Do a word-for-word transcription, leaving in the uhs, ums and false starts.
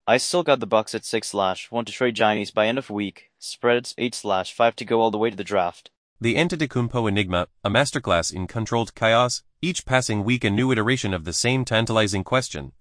I still got the Bucks at six slash, want to trade Giannis by end of week, spreads eight slash five to go all the way to the draft. The Antetokounmpo Enigma, a masterclass in controlled chaos, each passing week a new iteration of the same tantalizing question.